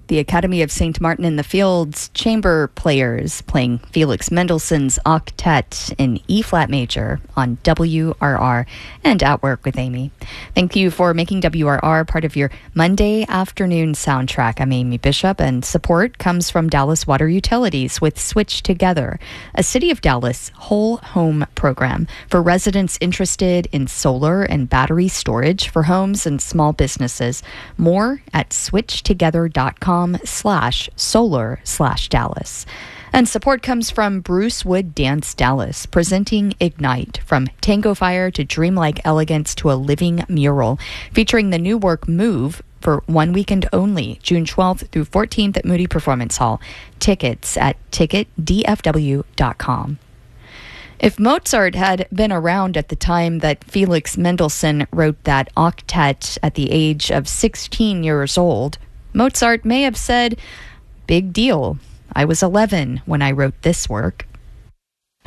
The Academy of St. Martin in the Fields chamber players playing Felix Mendelssohn's Octet in E-flat major on WRR and At Work with Amy. Thank you for making WRR part of your Monday afternoon soundtrack. I'm Amy Bishop, and support comes from Dallas Water Utilities with Switch Together, a City of Dallas whole home program for residents interested in solar and battery storage for homes and small businesses. More at switchtogether.com/solar/Dallas. And support comes from Bruce Wood Dance Dallas, presenting Ignite, from Tango Fire to Dreamlike Elegance to a living mural, featuring the new work Move for 1 weekend only, June 12th through 14th at Moody Performance Hall. Tickets at ticketdfw.com. If Mozart had been around at the time that Felix Mendelssohn wrote that octet at the age of 16 years old, Mozart may have said, "Big deal. I was 11 when I wrote this work."